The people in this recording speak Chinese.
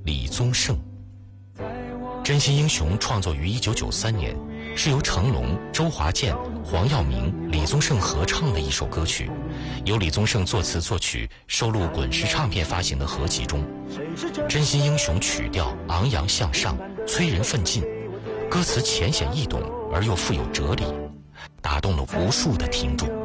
李宗盛。真心英雄创作于1993年，是由成龙、周华健、黄耀明、李宗盛合唱的一首歌曲，由李宗盛作词作曲，收录滚石唱片发行的合集中。真心英雄曲调昂扬向上，催人奋进，歌词浅显易懂而又富有哲理，打动了无数的听众。